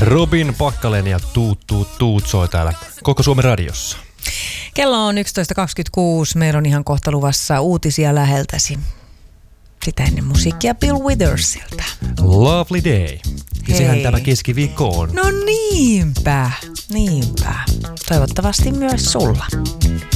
Robin Pakkalen ja Tuut soi täällä Koko Suomen radiossa. Kello on 11.26. Meillä on ihan kohta luvassa uutisia läheltäsi. Sitä ennen musiikkia Bill Withersiltä. Lovely day. Ja sehän tämä keskiviikko on. No niinpä. Toivottavasti myös sulla.